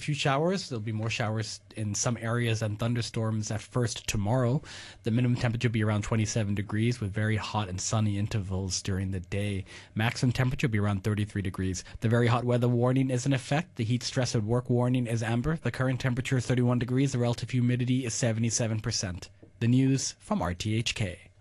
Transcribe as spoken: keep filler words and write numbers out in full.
few showers. There'll be more showers in some areas and thunderstorms at first tomorrow. The minimum temperature will be around twenty-seven degrees with very hot and sunny intervals during the day. Maximum temperature will be around thirty-three degrees. The very hot weather warning is in effect. The heat stress at work warning is amber. The current temperature is thirty-one degrees. The relative humidity is seventy-seven percent. The news from R T H K.